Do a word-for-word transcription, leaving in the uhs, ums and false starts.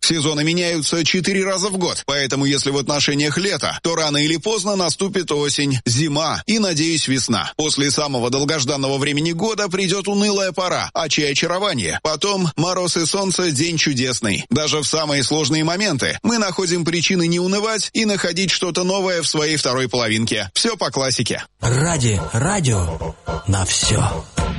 Сезоны меняются четыре раза в год, поэтому если в отношениях лето, то рано или поздно наступит осень, зима и, надеюсь, весна. После самого долгожданного времени года придет унылая пора, а чай очарование. Потом мороз и солнце, день чудесный. Даже в самые сложные моменты мы находим причины не унывать и находить что-то новое в своей второй половинке. Все по классике. Ради радио на все.